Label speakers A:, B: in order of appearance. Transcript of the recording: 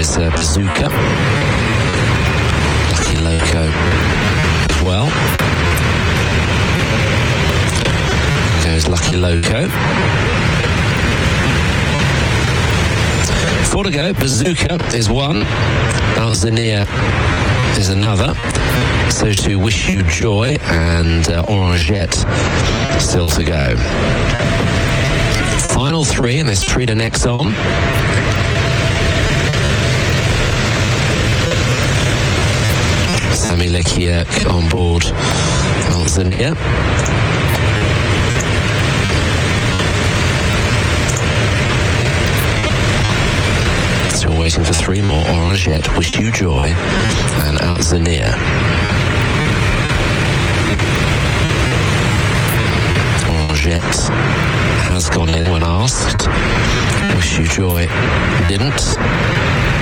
A: is Bazooka. Lucky Loco as well. There's Lucky Loco. 4 to go. Bazooka is one. Alzania is another. So to Wish You Joy and Orangette still to go. Final 3 in this Treat a Next on. Sammy Leclerc on board Alzania. Still waiting for 3 more. Orangette, Wish You Joy and Alzania. Orangette has gone in when asked. Wish You Joy didn't.